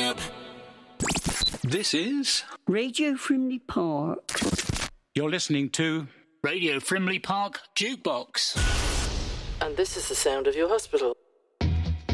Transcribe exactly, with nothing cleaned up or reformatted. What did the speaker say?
up. This is Radio Frimley Park. You're listening to Radio Frimley Park Jukebox. And this is the sound of your hospital.